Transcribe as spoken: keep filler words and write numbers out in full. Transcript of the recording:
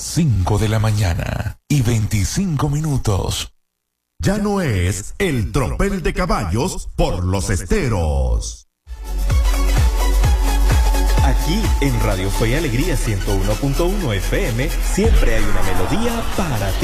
cinco de la mañana y veinticinco minutos. Ya no es el tropel de caballos por los esteros. Aquí en Radio Fe y Alegría ciento uno punto uno F M siempre hay una melodía para ti.